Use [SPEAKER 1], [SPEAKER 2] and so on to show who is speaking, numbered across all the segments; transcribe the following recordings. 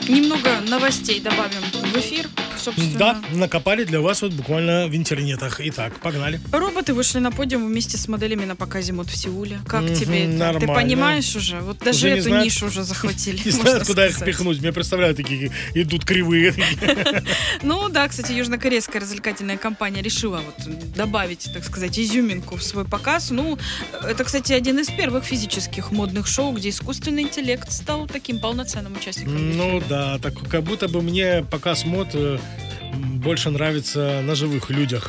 [SPEAKER 1] Немного новостей добавим в эфир, собственно.
[SPEAKER 2] Да, накопали для вас вот буквально в интернетах. Итак, погнали.
[SPEAKER 1] Роботы вышли на подиум вместе с моделями на показе мод в Сеуле. Как тебе это?
[SPEAKER 2] Нормально.
[SPEAKER 1] Ты понимаешь уже? Вот даже
[SPEAKER 2] Уже не
[SPEAKER 1] эту
[SPEAKER 2] знают-
[SPEAKER 1] нишу уже захватили.
[SPEAKER 2] Не
[SPEAKER 1] можно
[SPEAKER 2] знают, куда их
[SPEAKER 1] сказать.
[SPEAKER 2] пихнуть. Мне представляю, такие идут кривые.
[SPEAKER 1] Ну да, кстати, южнокорейская развлекательная компания решила вот добавить, так сказать, изюминку в свой показ. Ну, это, кстати, один из первых физических модных шоу, где искусственный интеллект стал таким полноценным участником.
[SPEAKER 2] Ну да, так как будто бы мне показ мод больше нравится на живых людях.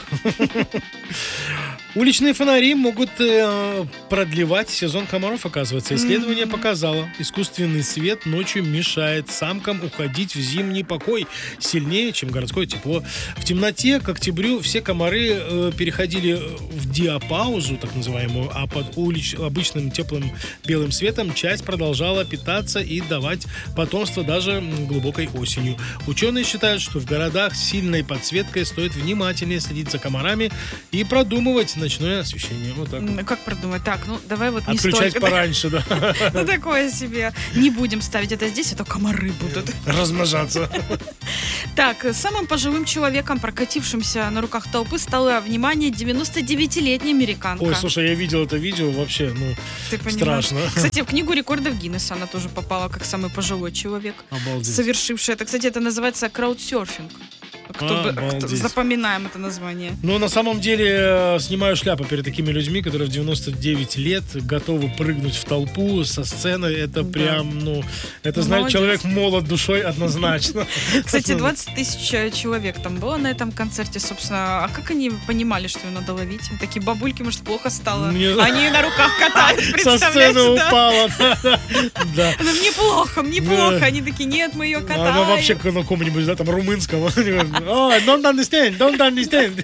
[SPEAKER 2] Уличные фонари могут продлевать сезон комаров, оказывается. Исследование показало, искусственный свет ночью мешает самкам уходить в зимний покой сильнее, чем городское тепло. В темноте к октябрю все комары переходили в диапаузу, так называемую, а под обычным теплым белым светом часть продолжала питаться и давать потомство даже глубокой осенью. Ученые считают, что в городах с сильной подсветкой стоит внимательнее следить за комарами и продумывать ночное освещение. Вот так вот.
[SPEAKER 1] Как продумать? Так, ну давай вот не
[SPEAKER 2] Отключать
[SPEAKER 1] столько.
[SPEAKER 2] пораньше, да.
[SPEAKER 1] Ну такое себе. Не будем ставить это здесь, а то комары будут.
[SPEAKER 2] Размножаться.
[SPEAKER 1] Так, самым пожилым человеком, прокатившимся на руках толпы, стала, внимание, 99-летняя американка.
[SPEAKER 2] Ой, слушай, я видел это видео, вообще,
[SPEAKER 1] Ты понимаешь?
[SPEAKER 2] страшно.
[SPEAKER 1] Кстати, в книгу рекордов Гиннесса она тоже попала как самый пожилой человек,
[SPEAKER 2] Обалдеть.
[SPEAKER 1] совершивший это. Кстати, это называется краудсерфинг.
[SPEAKER 2] Обалдеть.
[SPEAKER 1] Запоминаем это название.
[SPEAKER 2] Ну, на самом деле, снимаю шляпу перед такими людьми, которые в 99 лет готовы прыгнуть в толпу со сцены. Это
[SPEAKER 1] Да.
[SPEAKER 2] прям, это, знаете,
[SPEAKER 1] Молодец.
[SPEAKER 2] человек молод душой однозначно.
[SPEAKER 1] Кстати, 20 тысяч человек там было на этом концерте, собственно. А как они понимали, что ее надо ловить? Такие бабульки, может, плохо стало?
[SPEAKER 2] Мне-
[SPEAKER 1] Они на руках катают,
[SPEAKER 2] Со
[SPEAKER 1] представляешь,
[SPEAKER 2] сцены
[SPEAKER 1] да?
[SPEAKER 2] упала. Да.
[SPEAKER 1] Она, мне плохо, мне плохо.
[SPEAKER 2] Да.
[SPEAKER 1] Они такие, нет, мы ее катаем.
[SPEAKER 2] Она вообще на каком-нибудь, да, там, румынском. Ой, don't understand.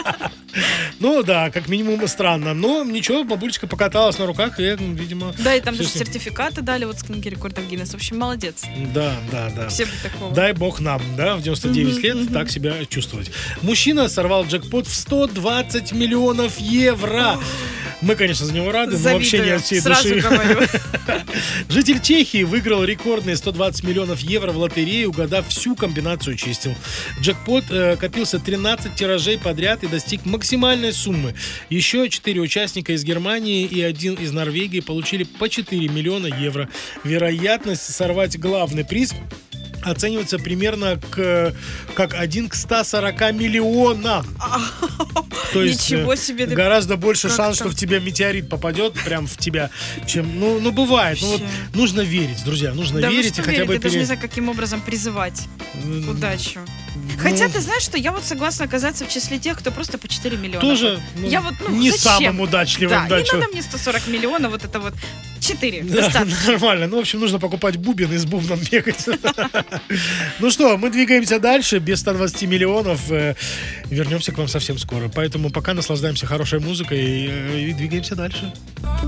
[SPEAKER 2] Ну да, как минимум странно. Но ничего, бабулечка покаталась на руках, и, видимо...
[SPEAKER 1] Да, и там
[SPEAKER 2] всё
[SPEAKER 1] даже
[SPEAKER 2] с ним-
[SPEAKER 1] сертификаты дали вот с книги рекордов Гиннесса. В общем, молодец.
[SPEAKER 2] Да.
[SPEAKER 1] Все бы такого.
[SPEAKER 2] Дай бог нам, да, в 99 лет так себя чувствовать. Мужчина сорвал джекпот в 120 миллионов евро. Мы, конечно, за него рады, но вообще не от всей
[SPEAKER 1] Сразу
[SPEAKER 2] души.
[SPEAKER 1] говорю.
[SPEAKER 2] Житель Чехии выиграл рекордные 120 миллионов евро в лотерее, угадав всю комбинацию чисел. Джекпот копился 13 тиражей подряд и достиг максимальной суммы. Еще 4 участника из Германии и 1 из Норвегии получили по 4 миллиона евро. Вероятность сорвать главный приз оценивается примерно как 1 к 140 миллионам. То есть
[SPEAKER 1] Ничего себе. ты-
[SPEAKER 2] гораздо больше
[SPEAKER 1] как
[SPEAKER 2] шанс,
[SPEAKER 1] так?
[SPEAKER 2] что в тебя метеорит попадет прям в тебя, чем... Ну бывает. Ну, вот
[SPEAKER 1] Вообще.
[SPEAKER 2] нужно верить, друзья. Нужно
[SPEAKER 1] Да вы
[SPEAKER 2] верить
[SPEAKER 1] что
[SPEAKER 2] и хотя
[SPEAKER 1] верите?
[SPEAKER 2] бы...
[SPEAKER 1] Я даже не знаю, каким образом призывать удачу. Хотя ты знаешь, что я вот согласна оказаться в числе тех, кто просто по 4 миллиона.
[SPEAKER 2] Тоже
[SPEAKER 1] Я вот,
[SPEAKER 2] не
[SPEAKER 1] зачем?
[SPEAKER 2] самым удачливым.
[SPEAKER 1] Да, не
[SPEAKER 2] чё.
[SPEAKER 1] надо мне 140 миллионов, вот это вот 4.
[SPEAKER 2] Да,
[SPEAKER 1] Достаточно.
[SPEAKER 2] нормально. Ну, в общем, нужно покупать бубен и с бубном бегать. Ну что, мы двигаемся дальше. Без 120 миллионов вернемся к вам совсем скоро. Поэтому пока наслаждаемся хорошей музыкой и двигаемся дальше.